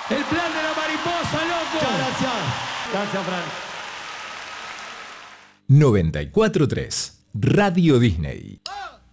El plan de la mariposa, loco. Muchas gracias. Gracias, Fran. 94.3 Radio Disney.